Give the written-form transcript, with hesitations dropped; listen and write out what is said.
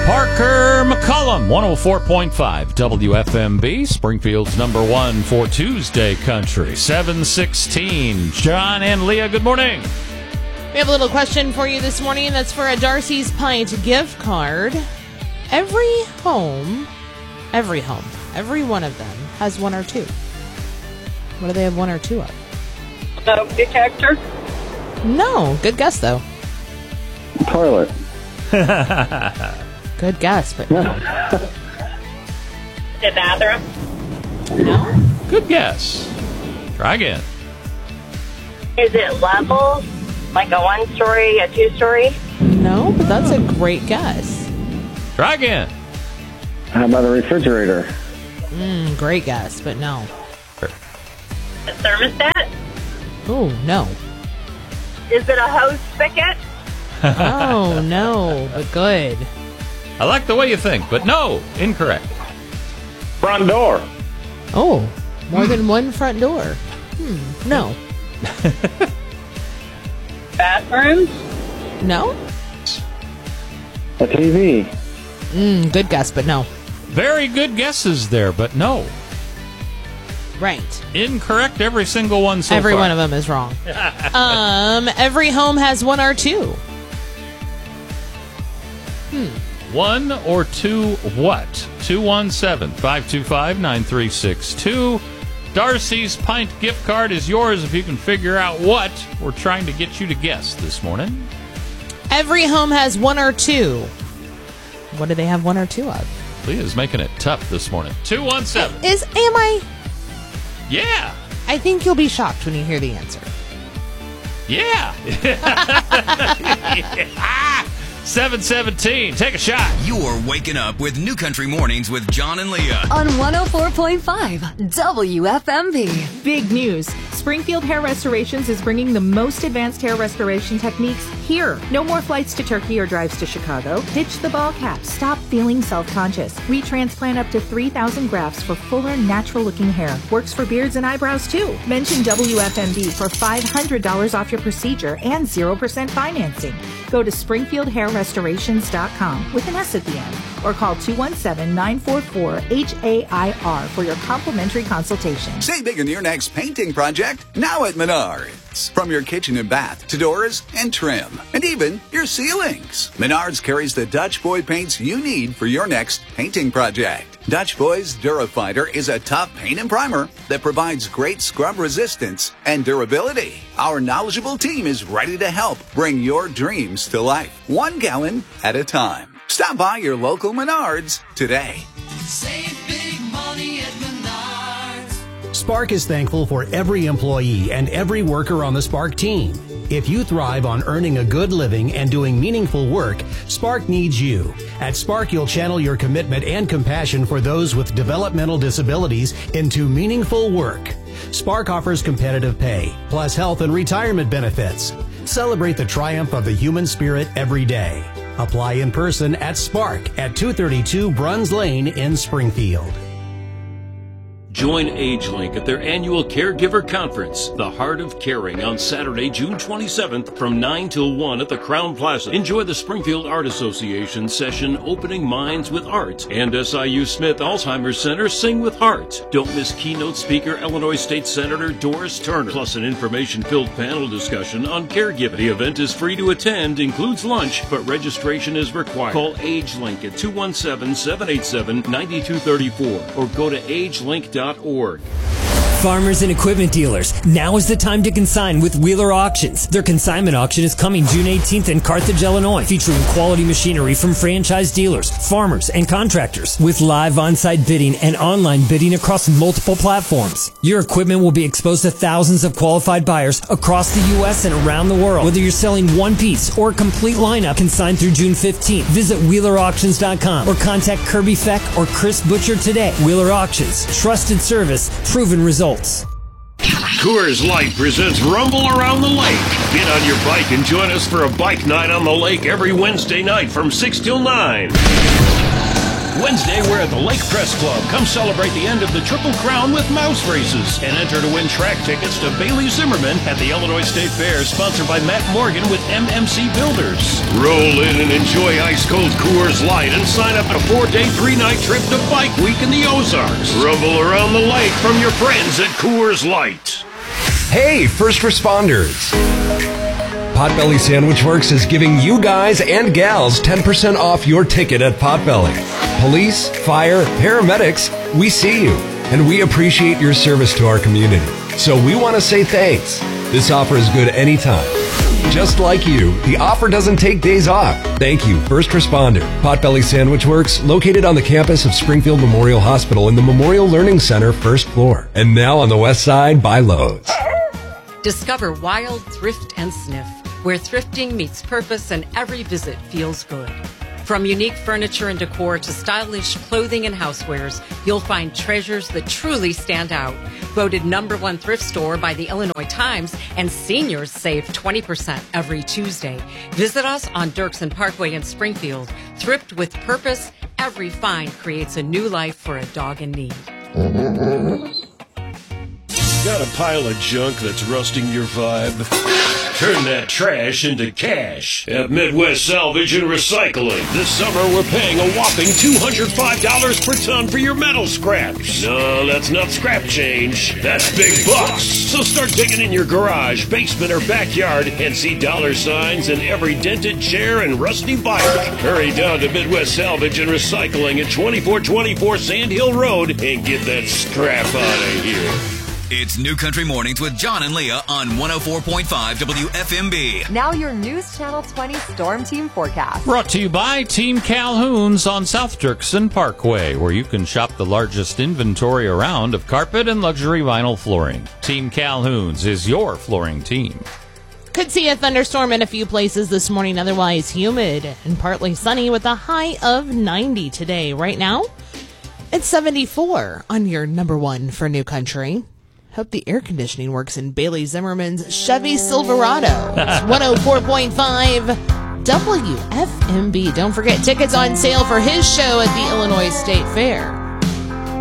Parker McCollum, 104.5 WFMB, Springfield's number one for Tuesday Country. 7:16. John and Leah, good morning. We have a little question for you this morning. That's for a Darcy's Pint gift card. Every home, every one of them has one or two. What do they have one or two of? Smoke detector? No. Good guess, though. Toilet. Good guess, but no. The bathroom? No? Good guess. Try again. Is it level? Like a 1-story, a 2-story? No, but that's a great guess. Try again. How about a refrigerator? Great guess, but no. A thermostat? Oh, no. Is it a hose spigot? Oh, no, but good. I like the way you think, but no, incorrect. Front door. Oh, more than one front door. No. Bathrooms? No? A TV. Good guess, but no. Very good guesses there, but no. Right. Incorrect every single one so Every far. one of them is wrong. Every home has one or two. One or two what? 217-525-9362. Darcy's Pint gift card is yours if you can figure out what we're trying to get you to guess this morning. Every home has one or two. What do they have one or two of? Leah's making it tough this morning. 217. Am I? Yeah. I think you'll be shocked when you hear the answer. Yeah. 7:17. Take a shot. You're waking up with New Country Mornings with John and Leah. On 104.5 WFMB. Big news. Springfield Hair Restorations is bringing the most advanced hair restoration techniques here. No more flights to Turkey or drives to Chicago. Ditch the ball cap. Stop feeling self-conscious. Retransplant up to 3,000 grafts for fuller, natural-looking hair. Works for beards and eyebrows, too. Mention WFMB for $500 off your procedure and 0% financing. Go to SpringfieldHairRestorations.com with an S at the end, or call 217-944-HAIR for your complimentary consultation. Save big on your next painting project now at Menards. From your kitchen and bath to doors and trim, and even your ceilings. Menards carries the Dutch Boy paints you need for your next painting project. Dutch Boy's Durafighter is a tough paint and primer that provides great scrub resistance and durability. Our knowledgeable team is ready to help bring your dreams to life, 1 gallon at a time. Stop by your local Menards today. Save big money at Menards. Spark is thankful for every employee and every worker on the Spark team. If you thrive on earning a good living and doing meaningful work, Spark needs you. At Spark, you'll channel your commitment and compassion for those with developmental disabilities into meaningful work. Spark offers competitive pay, plus health and retirement benefits. Celebrate the triumph of the human spirit every day. Apply in person at Spark at 232 Bruns Lane in Springfield. Join AgeLink at their annual Caregiver Conference, The Heart of Caring, on Saturday, June 27th from 9 till 1 at the Crown Plaza. Enjoy the Springfield Art Association session, Opening Minds with Art, and SIU Smith Alzheimer's Center, Sing with Heart. Don't miss keynote speaker Illinois State Senator Doris Turner, plus an information-filled panel discussion on caregiving. The event is free to attend, includes lunch, but registration is required. Call AgeLink at 217-787-9234 or go to agelink.org. Farmers and equipment dealers, now is the time to consign with Wheeler Auctions. Their consignment auction is coming June 18th in Carthage, Illinois, featuring quality machinery from franchise dealers, farmers, and contractors, with live on-site bidding and online bidding across multiple platforms. Your equipment will be exposed to thousands of qualified buyers across the U.S. and around the world. Whether you're selling one piece or a complete lineup, consign through June 15th. Visit WheelerAuctions.com or contact Kirby Feck or Chris Butcher today. Wheeler Auctions, trusted service, proven results. Coors Light presents Rumble Around the Lake. Get on your bike and join us for a bike night on the lake every Wednesday night from 6 till 9. Wednesday, we're at the Lake Press Club. Come celebrate the end of the Triple Crown with mouse races and enter to win track tickets to Bailey Zimmerman at the Illinois State Fair, sponsored by Matt Morgan with MMC Builders. Roll in and enjoy ice-cold Coors Light and sign up a 4-day, 3-night trip to Bike Week in the Ozarks. Rumble around the lake from your friends at Coors Light. Hey, first responders. Potbelly Sandwich Works is giving you guys and gals 10% off your ticket at Potbelly. Police, fire, paramedics, we see you, and we appreciate your service to our community. So we want to say thanks. This offer is good anytime. Just like you, the offer doesn't take days off. Thank you, first responder. Potbelly Sandwich Works, located on the campus of Springfield Memorial Hospital in the Memorial Learning Center, first floor. And now on the west side by Lowe's. Discover Wild Thrift and Sniff, where thrifting meets purpose and every visit feels good. From unique furniture and decor to stylish clothing and housewares, you'll find treasures that truly stand out. Voted #1 thrift store by the Illinois Times, and seniors save 20% every Tuesday. Visit us on Dirksen Parkway in Springfield. Thrift with purpose. Every find creates a new life for a dog in need. Got a pile of junk that's rusting your vibe? Turn that trash into cash at Midwest Salvage and Recycling. This summer, we're paying a whopping $205 per ton for your metal scraps. No, that's not scrap change. That's big bucks. So start digging in your garage, basement, or backyard and see dollar signs in every dented chair and rusty bike. Hurry down to Midwest Salvage and Recycling at 2424 Sand Hill Road and get that scrap out of here. It's New Country Mornings with John and Leah on 104.5 WFMB. Now your News Channel 20 Storm Team forecast. Brought to you by Team Calhoun's on South Dirksen Parkway, where you can shop the largest inventory around of carpet and luxury vinyl flooring. Team Calhoun's is your flooring team. Could see a thunderstorm in a few places this morning, otherwise humid and partly sunny with a high of 90 today. Right now, it's 74 on your #1 for New Country. Hope the air conditioning works in Bailey Zimmerman's Chevy Silverado. It's 104.5 WFMB. Don't forget, tickets on sale for his show at the Illinois State Fair.